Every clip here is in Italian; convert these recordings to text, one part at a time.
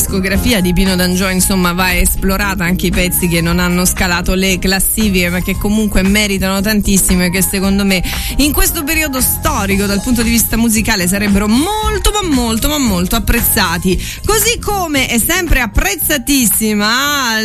discografia di Pino D'Angio, insomma, va esplorata, anche i pezzi che non hanno scalato le classifiche ma che comunque meritano tantissimo e che secondo me in questo periodo storico dal punto di vista musicale sarebbero molto apprezzati. Così come è sempre apprezzatissima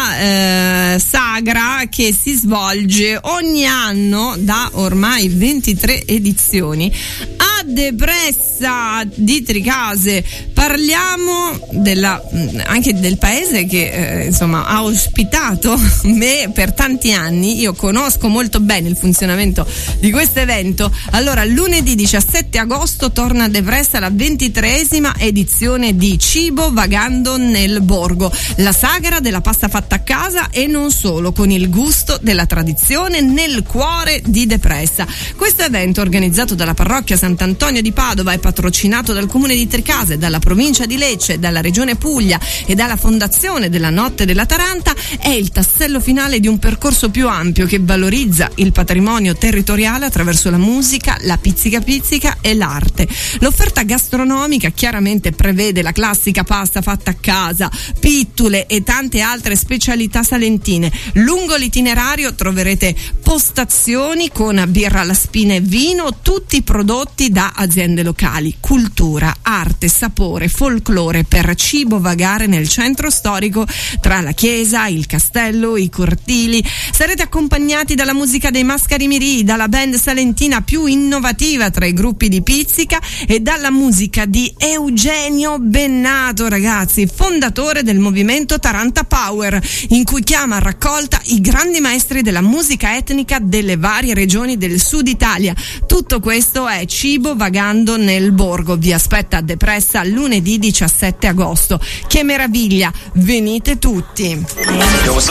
la sagra che si svolge ogni anno da ormai 23 edizioni a Depressa di Tricase. Parliamo anche del paese che insomma ha ospitato me per tanti anni. Io conosco molto bene il funzionamento di questo evento. Allora, lunedì 17 agosto torna a Depressa la 23esima edizione di Cibo Vagando nel Borgo, la sagra della pasta fatta a casa e non solo, con il gusto della tradizione nel cuore di Depressa. Questo evento, organizzato dalla parrocchia Sant'Antonio di Padova e patrocinato dal comune di Tricase, dalla provincia di Lecce, dalla regione Puglia e dalla fondazione della Notte della Taranta, è il tassello finale di un percorso più ampio che valorizza il patrimonio territoriale attraverso la musica, la pizzica e l'arte. L'offerta gastronomica chiaramente prevede la classica pasta fatta a casa, pittule e tante altre specialità salentine. Lungo l'itinerario troverete postazioni con birra alla spina e vino, tutti prodotti da aziende locali, cultura, arte, sapore, folklore per cibo vagare nel centro storico tra la chiesa, il castello, i cortili. Sarete accompagnati dalla musica dei Mascari Mirì, dalla band salentina più innovativa tra i gruppi di pizzica e dalla musica di Eugenio Bennato, ragazzi, fondatore del movimento Taranta Power, in cui chiama a raccolta i grandi maestri della musica etnica delle varie regioni del sud Italia. Tutto questo è Cibo Vagando nel Borgo. Vi aspetta a Depressa lunedì 17 agosto. Che meraviglia, venite tutti!